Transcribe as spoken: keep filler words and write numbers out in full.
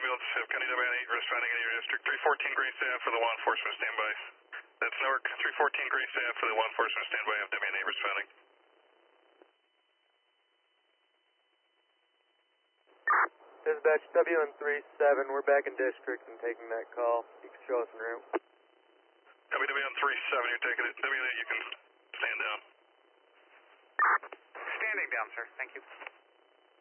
ambulance, have County W N eight responding in your district. three fourteen Grace Ave for the law enforcement standby. That's Newark, three fourteen Grace Ave for the law enforcement standby, have W N eight responding. Dispatch W N three seven, we're back in district and taking that call. You can show us en route. W N three seven, you're taking it. W N eight, you can stand down. Standing down, sir. Thank you.